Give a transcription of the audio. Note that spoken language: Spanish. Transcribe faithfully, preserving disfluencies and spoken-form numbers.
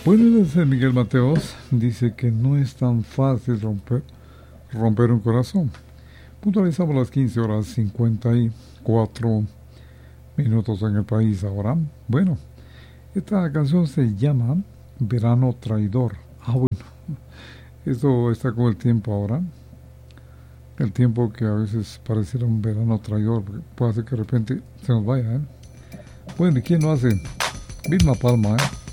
Bueno, dice Miguel Mateos, dice que no es tan fácil romper, romper un corazón. Puntualizamos las quince horas cincuenta y cuatro minutos en el país ahora. Bueno, esta canción se llama Verano Traidor. Ah, bueno, esto está con el tiempo ahora. El tiempo que a veces pareciera un verano traidor, porque puede hacer que de repente se nos vaya, ¿eh? Bueno, ¿y quién lo hace? Vilma Palma, ¿eh?